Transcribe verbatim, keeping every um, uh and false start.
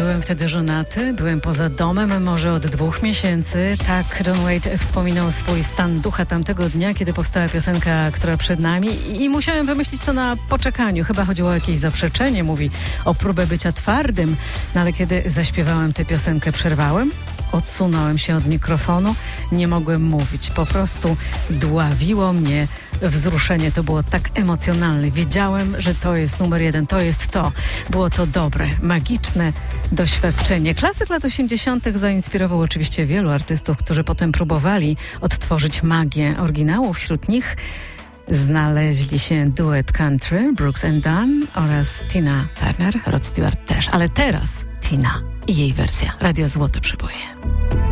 byłem wtedy żonaty, byłem poza domem może od dwóch miesięcy. Tak Don Wade wspominał swój stan ducha tamtego dnia, kiedy powstała piosenka, która przed nami i musiałem wymyślić to na poczekaniu. Chyba chodziło o jakieś zaprzeczenie, mówi o próbę bycia twardym. No ale kiedy zaśpiewałem tę piosenkę, przerwałem, odsunąłem się od mikrofonu, nie mogłem mówić. Po prostu dławiło mnie wzruszenie. To było tak emocjonalne. Wiedziałem, że to jest numer jeden, to jest to. Było to dobre, magiczne doświadczenie. Klasyk lat osiemdziesiątych zainspirował oczywiście wielu artystów, którzy potem próbowali odtworzyć magię oryginału. Wśród nich znaleźli się duet country Brooks and Dunn oraz Tina Turner, Rod Stewart też. Ale teraz Tina i jej wersja. Radio Złote Przeboje.